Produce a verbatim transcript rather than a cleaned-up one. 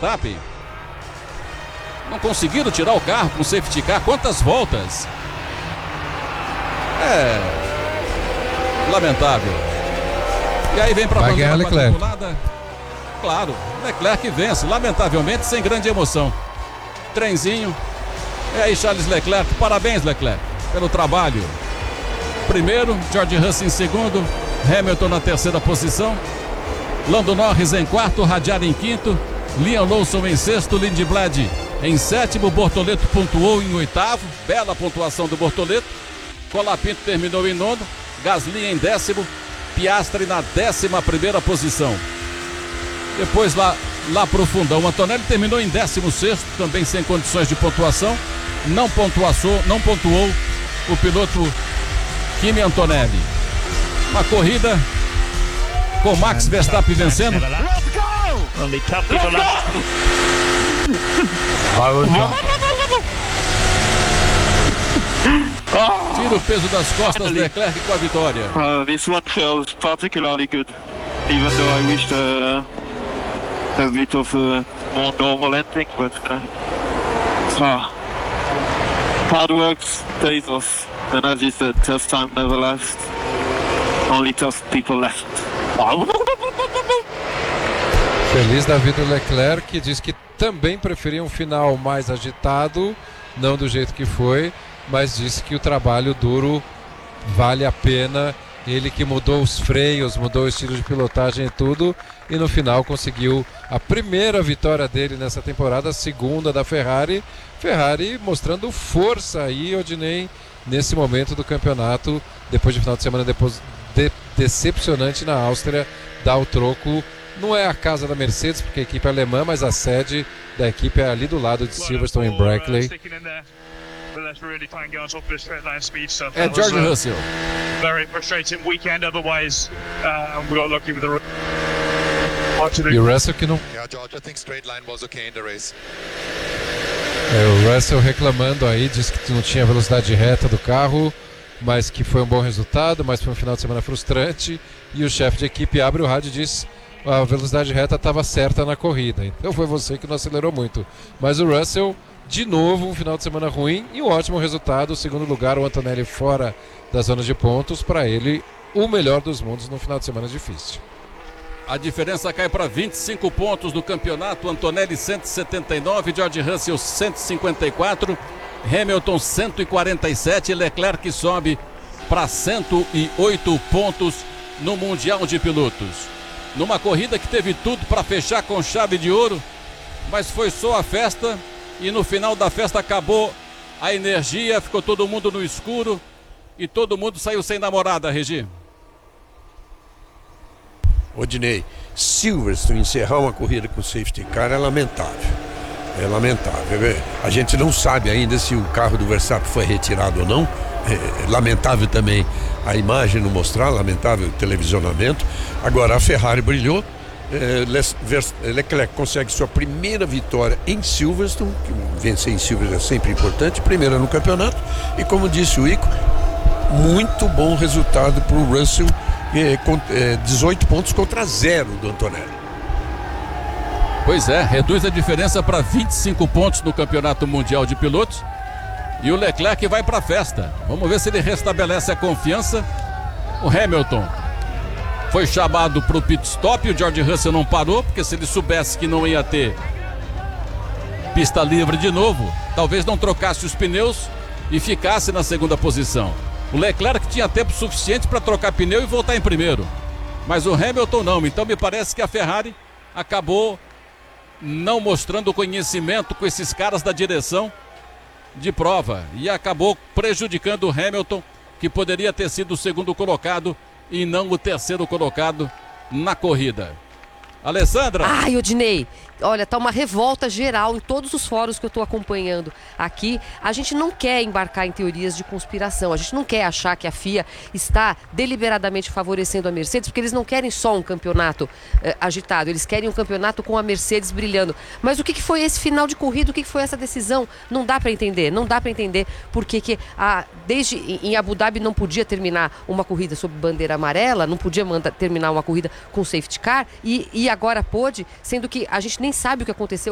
Verstappen. Não conseguiram tirar o carro com safety car. Quantas voltas? É lamentável. E aí vem para a bandeira quadriculada. Claro, Leclerc vence, lamentavelmente sem grande emoção. Trenzinho. E aí Charles Leclerc, parabéns Leclerc pelo trabalho. Primeiro, George Russell em segundo, Hamilton na terceira posição, Lando Norris em quarto, Ricciardo em quinto, Liam Lawson em sexto, Lindblad em sétimo, Bortoleto pontuou em oitavo, bela pontuação do Bortoleto. Colapinto terminou em nono, Gasly em décimo, Piastri na décima primeira posição. Depois lá, lá pro fundão, Antonelli terminou em décimo sexto, também sem condições de pontuação. Não pontuou, não pontuou o piloto Kimi Antonelli. Uma corrida com Max Verstappen vencendo. Tira o peso das costas, Leclerc com a vitória. Uh, this one feels particularly good, even though I wished uh, a bit of a more normal ending, but uh, uh, hard work pays off, and as you said, tough time never lasts. Only tough people left. Feliz da vida o Leclerc, diz que também preferia um final mais agitado, não do jeito que foi, mas disse que o trabalho duro vale a pena. Ele que mudou os freios, mudou o estilo de pilotagem e tudo, e no final conseguiu a primeira vitória dele nessa temporada, a segunda da Ferrari. Ferrari mostrando força aí, Odinei, nesse momento do campeonato, depois de final de semana depois, de, decepcionante na Áustria, dá o troco. Não é a casa da Mercedes, porque a equipe é alemã, mas a sede da equipe é ali do lado de Silverstone, em Brackley. É George Russell. Very frustrating weekend otherwise. Uh, we got lucky with the. E o Russell que não. Yeah, George, I think straight line was okay in the race. É, o Russell reclamando aí, disse que não tinha velocidade reta do carro, mas que foi um bom resultado, mas foi um final de semana frustrante. E o chefe de equipe abre o rádio e diz: a velocidade reta estava certa na corrida, então foi você que não acelerou muito. Mas o Russell, de novo, um final de semana ruim e um ótimo resultado. Segundo lugar, o Antonelli fora da zona de pontos, para ele o melhor dos mundos no final de semana difícil. A diferença cai para vinte e cinco pontos do campeonato. Antonelli cento e setenta e nove, George Russell cento e cinquenta e quatro, Hamilton cento e quarenta e sete, Leclerc sobe para cento e oito pontos no Mundial de Pilotos. Numa corrida que teve tudo para fechar com chave de ouro, mas foi só a festa e no final da festa acabou a energia, ficou todo mundo no escuro e todo mundo saiu sem namorada, Regi. Odinei, Silverstone encerrar uma corrida com safety car é lamentável. É lamentável. A gente não sabe ainda se o carro do Verstappen foi retirado ou não. É lamentável também a imagem não mostrar, lamentável o televisionamento. Agora a Ferrari brilhou. É, Leclerc consegue sua primeira vitória em Silverstone, que vencer em Silverstone é sempre importante, primeira no campeonato. E como disse o Ico, muito bom resultado para o Russell, é, com, é, dezoito pontos contra zero do Antonelli. Pois é, reduz a diferença para vinte e cinco pontos no Campeonato Mundial de Pilotos. E o Leclerc vai para a festa. Vamos ver se ele restabelece a confiança. O Hamilton foi chamado para o pit stop. O George Russell não parou, porque se ele soubesse que não ia ter pista livre de novo, talvez não trocasse os pneus e ficasse na segunda posição. O Leclerc tinha tempo suficiente para trocar pneu e voltar em primeiro. Mas o Hamilton não. Então me parece que a Ferrari acabou não mostrando conhecimento com esses caras da direção de prova e acabou prejudicando o Hamilton, que poderia ter sido o segundo colocado e não o terceiro colocado na corrida. Alessandra. Ai, Odinei, olha, tá uma revolta geral em todos os fóruns que eu tô acompanhando aqui. A gente não quer embarcar em teorias de conspiração, a gente não quer achar que a F I A está deliberadamente favorecendo a Mercedes, porque eles não querem só um campeonato eh, agitado, eles querem um campeonato com a Mercedes brilhando. Mas o que, que foi esse final de corrida, o que, que foi essa decisão? Não dá para entender, não dá para entender porque que a, desde em Abu Dhabi não podia terminar uma corrida sob bandeira amarela, não podia mandar, terminar uma corrida com safety car e, e agora pôde, sendo que a gente nem sabe o que aconteceu